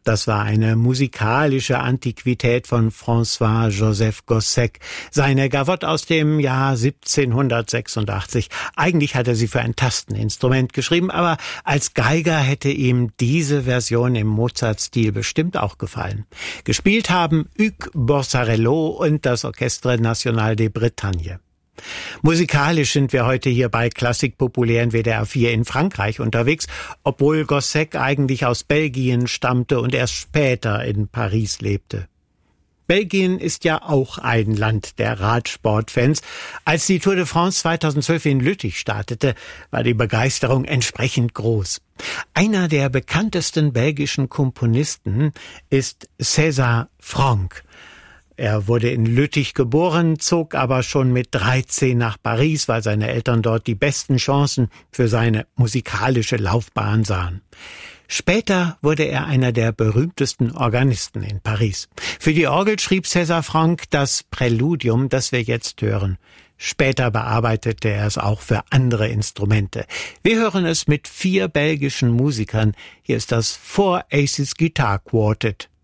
Das war eine musikalische Antiquität von François-Joseph Gossec. Seine Gavotte aus dem Jahr 1786. Eigentlich hat er sie für ein Tasteninstrument geschrieben, aber als Geiger hätte ihm diese Version im Mozart-Stil bestimmt auch gefallen. Gespielt haben Hugues Borsarello und das Orchestre National des Bretagne. Musikalisch sind wir heute hier bei Klassik populär in WDR 4 in Frankreich unterwegs, obwohl Gossec eigentlich aus Belgien stammte und erst später in Paris lebte. Belgien ist ja auch ein Land der Radsportfans. Als die Tour de France 2012 in Lüttich startete, war die Begeisterung entsprechend groß. Einer der bekanntesten belgischen Komponisten ist César Franck. Er wurde in Lüttich geboren, zog aber schon mit 13 nach Paris, weil seine Eltern dort die besten Chancen für seine musikalische Laufbahn sahen. Später wurde er einer der berühmtesten Organisten in Paris. Für die Orgel schrieb César Franck das Präludium, das wir jetzt hören. Später bearbeitete er es auch für andere Instrumente. Wir hören es mit 4 belgischen Musikern. Hier ist das Four Aces Guitar Quartet.